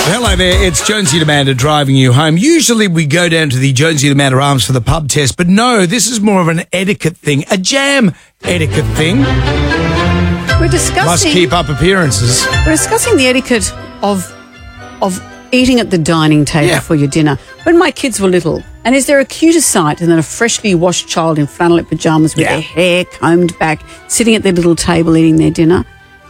Hello there, it's Jonesy and Amanda driving you home. Usually we go down to the Jonesy and Amanda Arms for the pub test, but no, this is more of an etiquette thing, a jam etiquette thing. We're discussing... Must keep up appearances. We're discussing the etiquette of eating at the dining table for your dinner. When my kids were little, and is there a cuter sight than a freshly washed child in flannelette pyjamas with their hair combed back, sitting at their little table eating their dinner?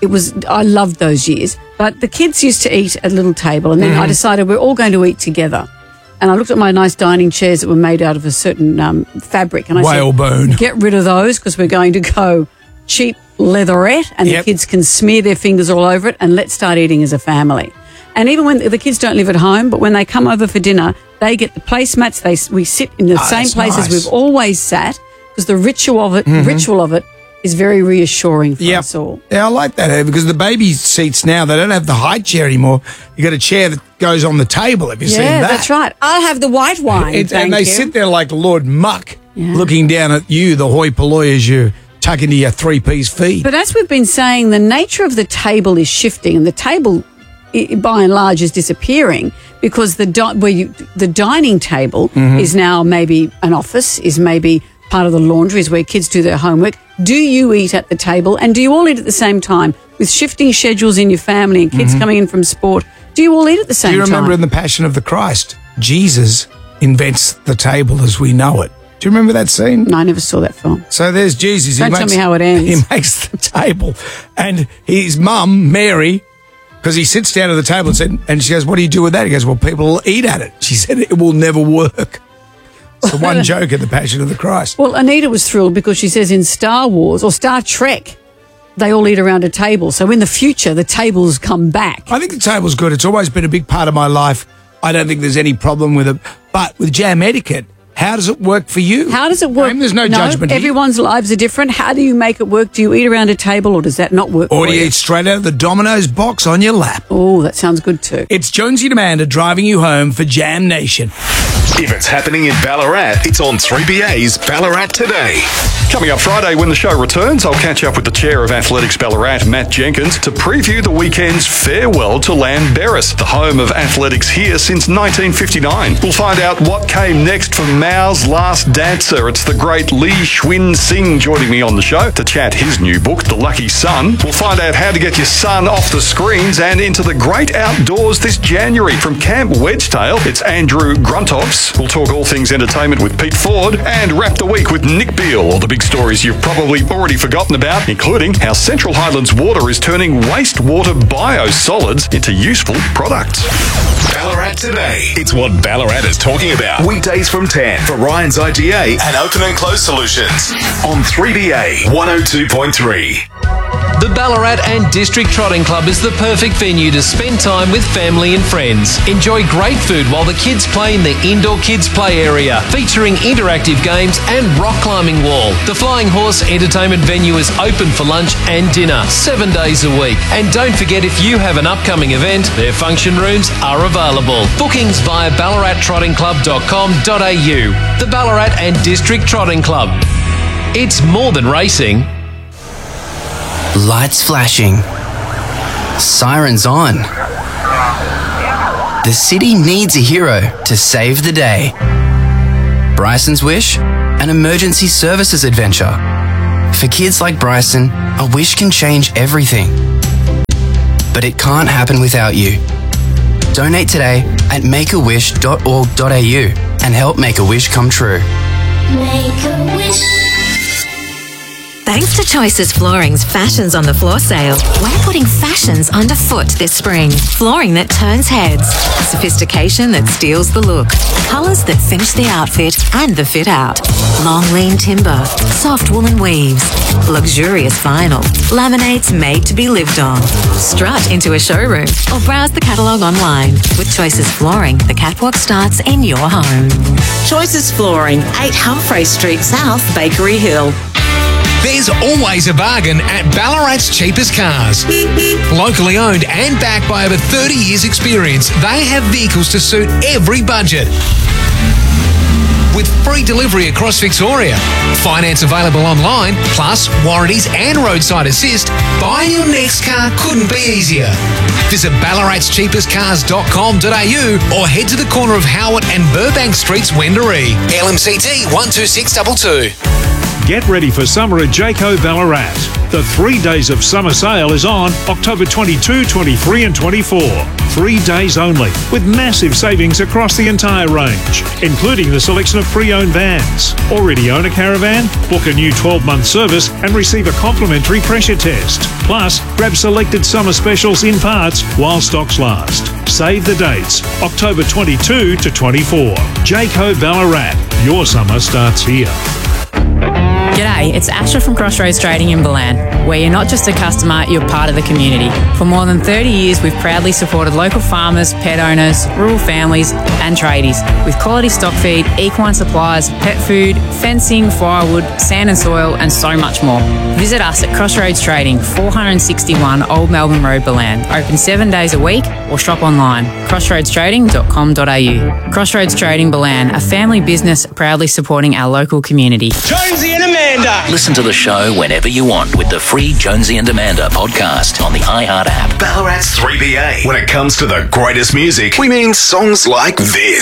I loved those years. But the kids used to eat at a little table, and then I decided we're all going to eat together. And I looked at my nice dining chairs that were made out of a certain fabric, and I said, whalebone. Get rid of those because we're going to go cheap leatherette, and the kids can smear their fingers all over it, and let's start eating as a family. And even when the kids don't live at home, but when they come over for dinner, they get the placemats. We sit in the same places we've always sat, because the ritual of it is very reassuring for us all. Yeah, I like that, because the baby seats now, they don't have the high chair anymore. You got a chair that goes on the table. Have you seen that? Yeah, that's right. I'll have the white wine. And they sit there like Lord Muck, looking down at you, the hoi polloi, as you tuck into your three-piece feed. But as we've been saying, the nature of the table is shifting, and the table, by and large, is disappearing, because the dining table is now maybe an office, is maybe part of the laundry, is where kids do their homework. Do you eat at the table, and do you all eat at the same time? With shifting schedules in your family and kids coming in from sport, do you all eat at the same time? Do you remember in the Passion of the Christ, Jesus invents the table as we know it? Do you remember that scene? No, I never saw that film. So there's Jesus. Don't tell me how it ends. He makes the table, and his mum, Mary, because he sits down at the table and she goes, "What do you do with that?" He goes, "Well, people will eat at it." She said, "It will never work." It's the one joke in the Passion of the Christ. Well, Anita was thrilled because she says in Star Wars or Star Trek, they all eat around a table. So in the future, the tables come back. I think the table's good. It's always been a big part of my life. I don't think there's any problem with it. But with jam etiquette, how does it work for you? How does it work? There's no judgment. Everyone's lives are different. How do you make it work? Do you eat around a table, or does that not work Or for do you eat straight out of the Domino's box on your lap? Oh, that sounds good too. It's Jonesy and Amanda driving you home for Jam Nation. If it's happening in Ballarat, it's on 3BA's Ballarat Today. Coming up Friday when the show returns, I'll catch up with the Chair of Athletics Ballarat, Matt Jenkins, to preview the weekend's farewell to Llanberis, the home of athletics here since 1959. We'll find out what came next for Mao's last dancer. It's the great Lee Schwinn Singh joining me on the show to chat his new book, The Lucky Son. We'll find out how to get your son off the screens and into the great outdoors this January. From Camp Wedgetail, it's Andrew Gruntops. We'll talk all things entertainment with Pete Ford and wrap the week with Nick Beale. All the big stories you've probably already forgotten about, including how Central Highlands Water is turning wastewater biosolids into useful products. Ballarat Today. It's what Ballarat is talking about. Weekdays from 10 for Ryan's IGA and Open and Close Solutions on 3BA 102.3. The Ballarat and District Trotting Club is the perfect venue to spend time with family and friends. Enjoy great food while the kids play in the indoor kids play area, featuring interactive games and rock climbing wall. The Flying Horse entertainment venue is open for lunch and dinner 7 days a week. And don't forget, if you have an upcoming event, their function rooms are available. Bookings via ballarattrottingclub.com.au. The Ballarat and District Trotting Club. It's more than racing. Lights flashing. Sirens on. The city needs a hero to save the day. Bryson's Wish? An emergency services adventure. For kids like Bryson, a wish can change everything. But it can't happen without you. Donate today at makeawish.org.au and help make a wish come true. Make a wish. Thanks to Choices Flooring's Fashions on the Floor sale, we're putting fashions underfoot this spring. Flooring that turns heads, sophistication that steals the look, colours that finish the outfit and the fit out. Long lean timber, soft woolen weaves, luxurious vinyl, laminates made to be lived on. Strut into a showroom or browse the catalogue online. With Choices Flooring, the catwalk starts in your home. Choices Flooring, 8 Humphrey Street South, Bakery Hill. There's always a bargain at Ballarat's Cheapest Cars. Locally owned and backed by over 30 years' experience, they have vehicles to suit every budget. with free delivery across Victoria. Finance available online, plus warranties and roadside assist. Buying your next car couldn't be easier. Visit Ballarat'sCheapestCars.com.au or head to the corner of Howard and Burbank Streets, Wendouree. LMCT 12622. Get ready for summer at Jayco Ballarat. The 3 days of summer sale is on October 22, 23 and 24. 3 days only, with massive savings across the entire range, including the selection of pre-owned vans. Already own a caravan? Book a new 12-month service and receive a complimentary pressure test. Plus, grab selected summer specials in parts while stocks last. Save the dates, October 22 to 24. Jayco Ballarat. Your summer starts here. G'day, it's Asha from Crossroads Trading in Balan, where you're not just a customer, you're part of the community. For more than 30 years, we've proudly supported local farmers, pet owners, rural families and tradies with quality stock feed, equine supplies, pet food, fencing, firewood, sand and soil and so much more. Visit us at Crossroads Trading, 461 Old Melbourne Road, Balan. Open 7 days a week or shop online, crossroadstrading.com.au. Crossroads Trading Balan, a family business proudly supporting our local community. Jonesy and Amanda. Listen to the show whenever you want with the free Jonesy and Amanda podcast on the iHeart app. Ballarat's 3BA. When it comes to the greatest music, we mean songs like this.